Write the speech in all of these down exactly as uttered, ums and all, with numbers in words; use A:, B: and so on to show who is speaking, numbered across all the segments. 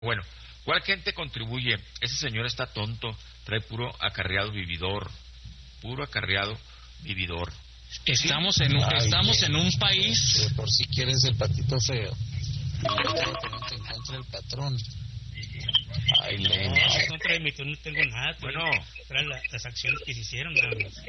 A: Bueno, ¿cuál gente contribuye? Ese señor está tonto, trae puro acarreado vividor, puro acarreado vividor.
B: Estamos en un, Ay, estamos en un país...
C: Por si quieres el patito feo, no te encuentra el patrón.
D: Ay, no, en contra de mí, no tengo nada.
A: Bueno.
D: La, las acciones que se hicieron, nada más.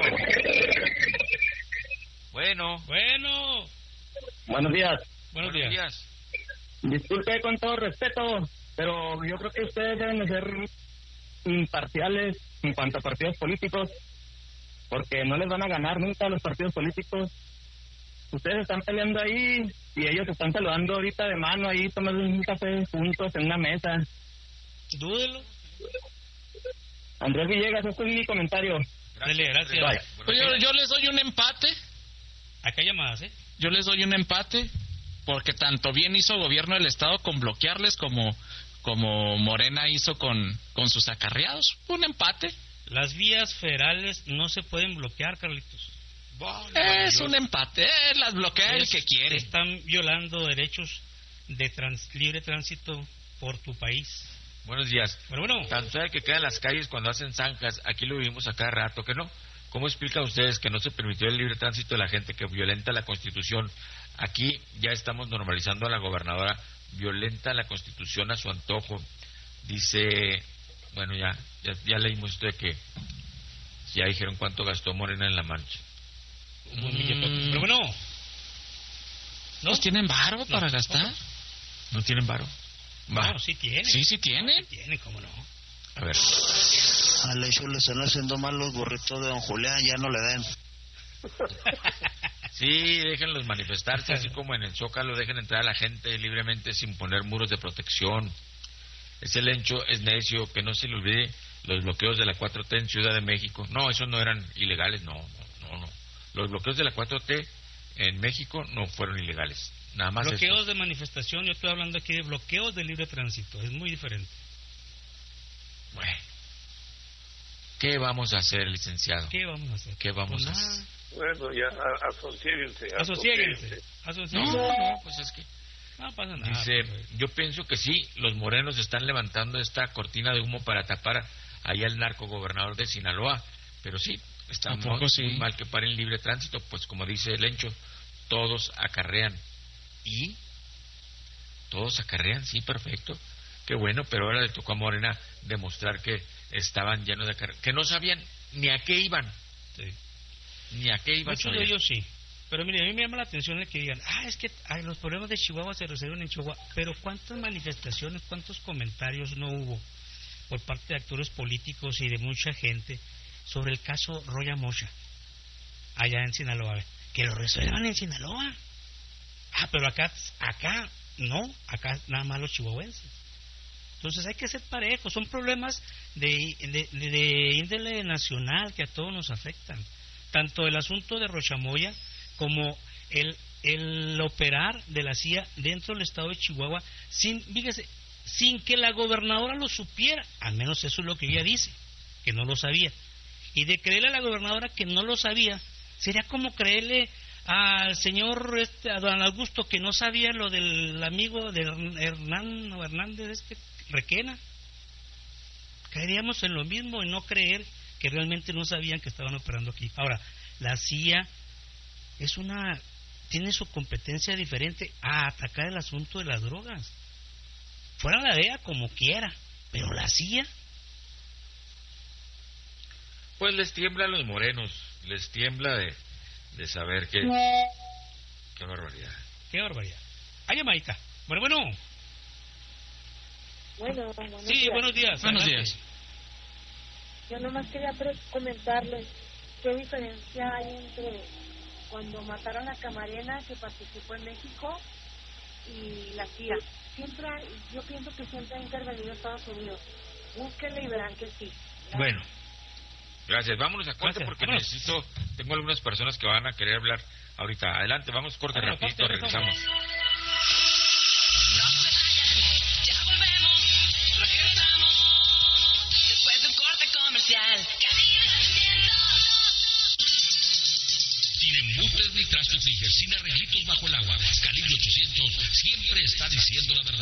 A: Bueno.
D: Bueno.
E: Buenos días.
D: Buenos,
A: Buenos días.
D: días.
E: Disculpe con todo respeto, pero yo creo que ustedes deben de ser imparciales en cuanto a partidos políticos, porque no les van a ganar nunca a los partidos políticos. Ustedes están peleando ahí y ellos están saludando ahorita de mano ahí, tomando un café juntos en una mesa.
D: Dúdelo.
E: Andrés Villegas, este es mi comentario.
D: Dale, gracias.
B: Pues yo, yo les doy un empate.
D: Acá hay llamadas, ¿eh?
B: Yo les doy un empate porque tanto bien hizo gobierno del Estado con bloquearles como, como Morena hizo con, con sus acarreados. Un empate.
D: Las vías federales no se pueden bloquear, Carlitos.
B: Wow, es un empate, eh, las bloquea el que quiere.
D: Están violando derechos de trans, libre tránsito por tu país.
A: Buenos días.
D: Pero bueno,
A: tanto el que queda en las calles cuando hacen zanjas, aquí lo vivimos a cada rato, ¿que no? ¿Cómo explican ustedes que no se permitió el libre tránsito de la gente que violenta la Constitución? Aquí ya estamos normalizando a la gobernadora, violenta la Constitución a su antojo. Dice, bueno, ya, ya, ya leímos esto de que ya dijeron cuánto gastó Morena en La Mancha.
D: Mm, pero bueno,
B: ¿no? ¿Pues tienen varo para no, gastar?
A: ¿No, ¿No tienen varo?
D: No, sí tienen.
B: Sí, sí tienen.
D: Sí tienen, cómo no.
A: A ver.
C: A la hijo le están haciendo mal los burritos de don Julián, ya no le den.
A: Sí, déjenlos manifestarse, así como en el Zócalo, dejen entrar a la gente libremente sin poner muros de protección. Ese Lencho es necio, que no se le olvide los bloqueos de la cuatro T en Ciudad de México. No, esos no eran ilegales, no, no, no, no. Los bloqueos de la cuatro T en México no fueron ilegales, nada más.
D: Bloqueos
A: estos.
D: de manifestación, yo estoy hablando aquí de bloqueos de libre tránsito, es muy diferente.
A: Bueno, ¿qué vamos a hacer, licenciado?
D: ¿Qué vamos a hacer?
A: ¿Qué vamos
D: pues
A: a hacer?
F: Bueno, ya asociéguense.
D: Asociéguense.
A: No, no, pues es que...
D: No pasa nada.
A: Dice, yo pienso que sí, los morenos están levantando esta cortina de humo para tapar allá el narco gobernador de Sinaloa, pero sí, está muy,
B: sí?
A: muy mal que paren libre tránsito, pues como dice Lencho, todos acarrean. ¿Y? Todos acarrean, sí, perfecto. Qué bueno, pero ahora le tocó a Morena demostrar que estaban llenos de acarreos, que no sabían ni a qué iban.
D: Sí.
A: Ni a qué iban.
D: Muchos de ellos sí. Pero mire, a mí me llama la atención el que digan, ah, es que ay, los problemas de Chihuahua se resolvieron en Chihuahua. Pero ¿cuántas manifestaciones, cuántos comentarios no hubo por parte de actores políticos y de mucha gente sobre el caso Roya Mocha, allá en Sinaloa? Que lo resuelvan en Sinaloa. Ah, pero acá, acá, no, acá nada más los chihuahuenses. Entonces hay que ser parejos, son problemas de, de, de, de índole nacional que a todos nos afectan. Tanto el asunto de Rochamoya como el, el operar de la C I A dentro del estado de Chihuahua sin, fíjese, sin que la gobernadora lo supiera, al menos eso es lo que ella dice, que no lo sabía. Y de creerle a la gobernadora que no lo sabía, sería como creerle al señor este, a don Augusto, que no sabía lo del amigo de Hernán o Hernández este Requena. Caeríamos en lo mismo y no creer que realmente no sabían que estaban operando aquí. Ahora, la C I A es una tiene su competencia diferente a atacar el asunto de las drogas. Fuera la D E A como quiera, pero la C I A,
A: pues les tiembla a los morenos, les tiembla de, de saber que... Qué barbaridad.
D: Qué barbaridad. Hay llamadita. Bueno, bueno.
G: Bueno, buenos
D: sí,
G: días.
D: buenos días.
B: Buenos días.
G: Yo nomás quería pre- comentarles qué diferencia hay entre cuando mataron a Camarena, que participó en México, y la C I A. Siempre, hay, yo pienso que siempre ha intervenido Estados Unidos. Búsquenle y verán que sí. ¿Verdad?
A: Bueno, gracias. Vámonos a corte
D: Gracias.
A: porque
D: Vámonos.
A: necesito, tengo algunas personas que van a querer hablar ahorita. Adelante, vamos, corte
D: Vámonos,
A: rapidito,
D: corte,
A: regresamos.
H: Sin embutes ni trastos ni sin arreglitos bajo el agua. Calibre ochocientos siempre está diciendo la verdad.